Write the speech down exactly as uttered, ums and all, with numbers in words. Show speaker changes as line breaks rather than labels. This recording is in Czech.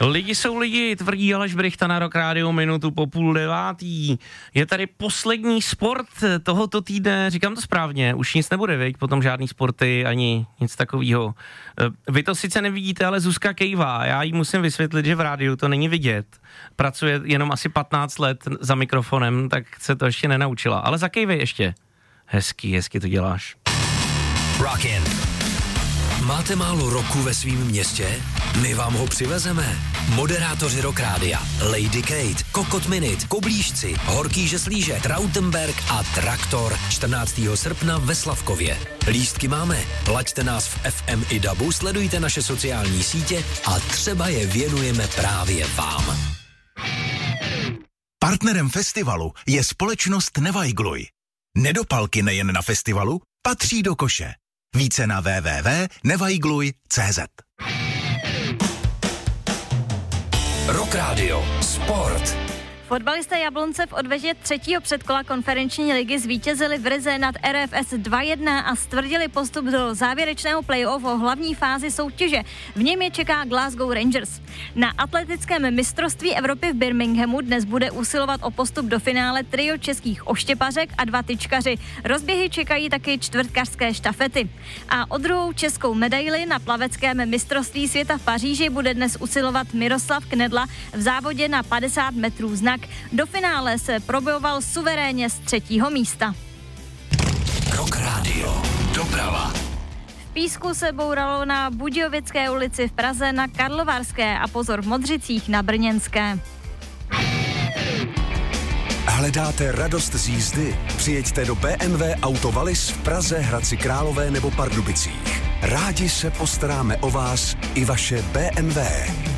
Lidi jsou lidi, tvrdí Aleš Brychta na Rock Radio minutu po půl devátý. Je tady poslední sport tohoto týdne, říkám to správně, už nic nebude, viď? Potom žádný sporty ani nic takového. Vy to sice nevidíte, ale Zuzka kejvá, já jí musím vysvětlit, že v rádiu to není vidět. Pracuje jenom asi patnáct let za mikrofonem, tak se to ještě nenaučila. Ale zakejvej ještě. Hezky, hezky to děláš.
Rockin'. Máte málo roku ve svém městě? My vám ho přivezeme. Moderátoři Rock Rádia, Lady Kate, Kokot Minute, Koblížci, Horký žeslíže, Trautenberg a Traktor čtrnáctého srpna ve Slavkově. Lístky máme, laďte nás v F M i dabu, sledujte naše sociální sítě a třeba je věnujeme právě vám.
Partnerem festivalu je společnost Nevajgluj. Nedopalky nejen na festivalu patří do koše. Více na w w w tečka nevajgluj tečka c z.
Rock Radio Sport.
Fotbalisté Jablonce v odveže třetího předkola konferenční ligy zvítězili v Rize nad R F S dva jedna a stvrdili postup do závěrečného play-off o hlavní fázi soutěže. V něm je čeká Glasgow Rangers. Na atletickém mistrovství Evropy v Birminghamu dnes bude usilovat o postup do finále trio českých oštěpařek a dva tyčkaři. Rozběhy čekají taky čtvrtkařské štafety. A o druhou českou medaili na plaveckém mistrovství světa v Paříži bude dnes usilovat Miroslav Knedla v závodě na padesát metrů znak. Do finále se probojoval suverénně z třetího místa.
Rock Radio Doprava.
V Písku se bouralo na Budějovické ulici v Praze, na Karlovarské a pozor v Modřicích na Brněnské.
Hledáte radost z jízdy? Přijeďte do B M W Auto Wallis v Praze, Hradci Králové nebo Pardubicích. Rádi se postaráme o vás i vaše B M W.